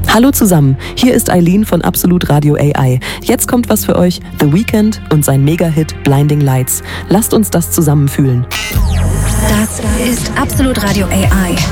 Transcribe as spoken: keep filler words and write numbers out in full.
Hallo zusammen, hier ist Eileen von Absolut Radio A I. Jetzt kommt was für euch, The Weeknd und sein Mega-Hit Blinding Lights. Lasst uns das zusammen fühlen. Das ist Absolut Radio A I.